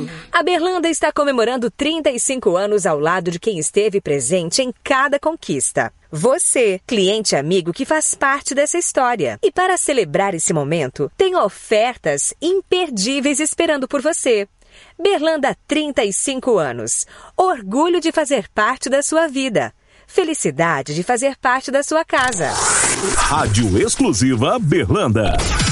A Berlanda está comemorando 35 anos ao lado de quem esteve presente em cada conquista. Você, cliente amigo que faz parte dessa história. E para celebrar esse momento, tem ofertas imperdíveis esperando por você. Berlanda, 35 anos. Orgulho de fazer parte da sua vida. Felicidade de fazer parte da sua casa. Rádio Exclusiva Berlanda.